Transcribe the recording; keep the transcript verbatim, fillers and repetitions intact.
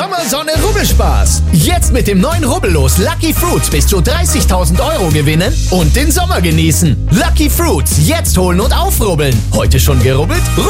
Sommersonne Rubbelspaß. Jetzt mit dem neuen Rubbellos Lucky Fruits bis zu dreißigtausend Euro gewinnen und den Sommer genießen. Lucky Fruits, jetzt holen und aufrubbeln. Heute schon gerubbelt?